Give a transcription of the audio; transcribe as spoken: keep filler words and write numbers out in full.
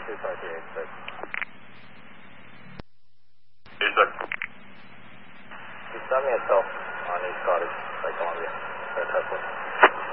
two five three eight six. Two six. You sent me a cell on East Cottage, by Columbia, at Tesla.